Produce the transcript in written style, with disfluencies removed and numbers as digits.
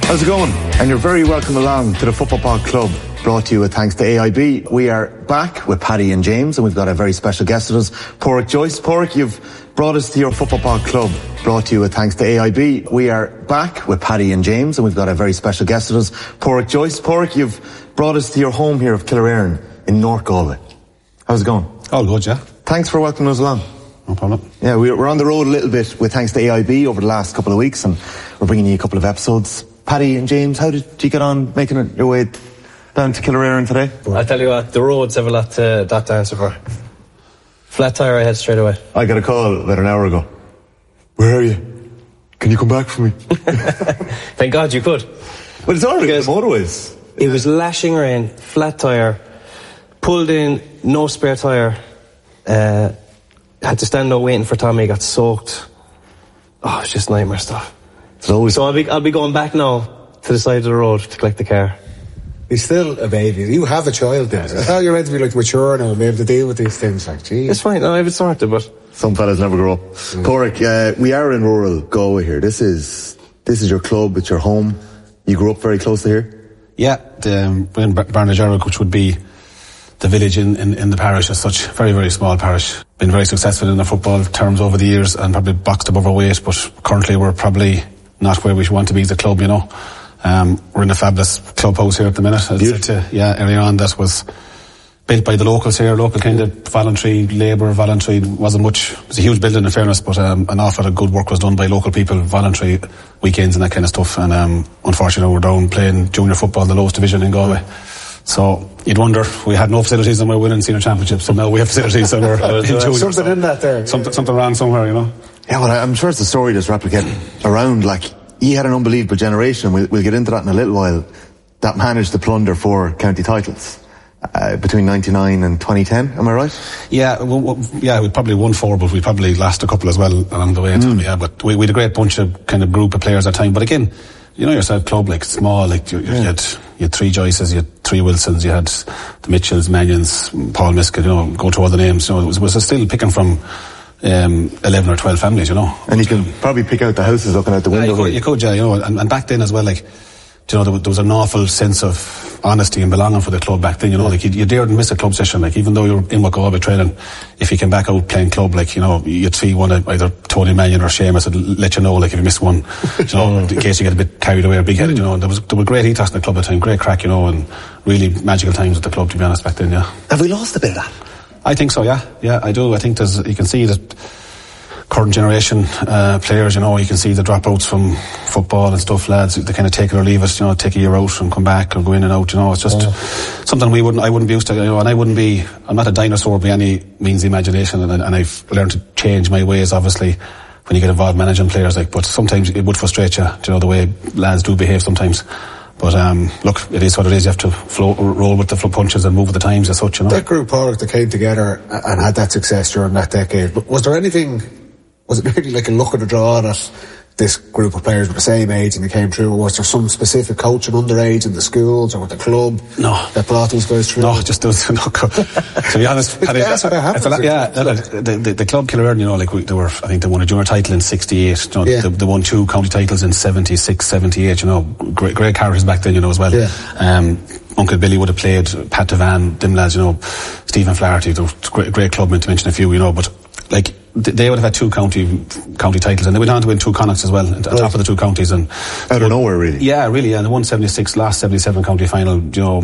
How's it going? And you're very welcome along to the Football Pod Club, brought to you with thanks to AIB. We are back with Paddy and James, and we've got a very special guest with us, Pádraig Joyce. Pádraig, you've brought us to your Football Pod Club, brought to you with thanks to AIB. We are back with Paddy and James, and we've got a very special guest with us, Pádraig Joyce. Pádraig, you've brought us to your home here of Killearn in North Galway. How's it going? All good, yeah. Thanks for welcoming us along. No problem. Yeah, we're on the road a little bit with thanks to AIB over the last couple of weeks, and we're bringing you a couple of episodes. Paddy and James, how did you get on making it your way down to Killearn today? I tell you what, the roads have a lot to answer for. Flat tire I had straight away. I got a call about an hour ago. Where are you? Can you come back for me? Thank God you could. Well, it's already the motorways. It was lashing rain, flat tire, pulled in, no spare tire. Had to stand out waiting for Tommy, got soaked. Oh, it's just nightmare stuff. So I'll be going back now to the side of the road to collect the car. He's still a baby. You have a child then. I thought you were meant to be like mature now and be able to deal with these things. Like, geez. It's fine. No, I have it sorted, but some fellas never grow up. Pádraig, we are in rural Galway here. This is your club. It's your home. You grew up very close to here. Yeah, we're in Barnagerrach, which would be the village in the parish as such. Very, very small parish. Been very successful in the football terms over the years and probably boxed above our weight, but currently we're probably not where we want to be as a club, you know. We're in a fabulous clubhouse here at the minute. As I said to you earlier on, that was built by the locals here, local kind of voluntary labour, wasn't much. It was a huge building in fairness, but an awful lot of good work was done by local people, voluntary weekends and that kind of stuff. And unfortunately we're down playing junior football in the lowest division in Galway. So you'd wonder, we had no facilities and we're winning senior championships, so now we have facilities and we're enjoying something in that there. Something wrong somewhere, you know. Yeah, well, I'm sure it's a story that's replicated around. Like, you had an unbelievable generation. We'll get into that in a little while. That managed to plunder 4 county titles between 99 and 2010. Am I right? Yeah, we probably won 4, but we probably lost a couple as well along the way. Yeah, but we had a great bunch of kind of group of players at the time. But again, you know yourself, club like small, like you had 3 Joyces, you had 3 Wilsons, you had the Mitchells, Mannions, Paul Miskett. You know, go through all the names. You know, it was still picking from 11 or 12 families, you know. And you can probably pick out the houses looking out the window. You could, yeah, you know. And back then as well, like, you know, there was an awful sense of honesty and belonging for the club back then, you know. Like, you dared miss a club session, like, even though you were in Galway training, if you came back out playing club, like, you know, you'd see one of either Tony Mannion or Seamus would let you know, like, if you missed one, you know, in case you get a bit carried away or big-headed, you know. And there was great ethos in the club at the time, great crack, you know, and really magical times at the club, to be honest, back then, yeah. Have we lost a bit of that? I think so, yeah. Yeah, I do. I think you can see that current generation players, you know, you can see the dropouts from football and stuff, lads, they kind of take it or leave it, you know, take a year out and come back or go in and out, you know. It's just something I wouldn't be used to, you know. And I'm not a dinosaur by any means of imagination, and I've learned to change my ways, obviously, when you get involved managing players, like, but sometimes it would frustrate you, you know, the way lads do behave sometimes. But look, it is what it is. You have to roll with the punches and move with the times as such, you know. That group, Pádraig, that came together and had that success during that decade, but was there anything, was it really like a luck of the draw that this group of players were the same age and they came through, or was there some specific coaching underage in the schools or with the club that brought those guys through? No, just there was no to be honest, that's what happens. The club Killearn, you know, like I think they won a junior title in 68, you know, they won 2 county titles in 76, 78, you know, great characters back then, you know, as well. Yeah. Uncle Billy would have played, Pat Devan, them lads, you know, Stephen Flaherty, great clubmen to mention a few, you know, but like, they would have had 2 county titles, and they went on to win 2 Connachts as well, on top of the 2 counties. And out of nowhere, really. Yeah, really, and the 176 last 77 county final, you know,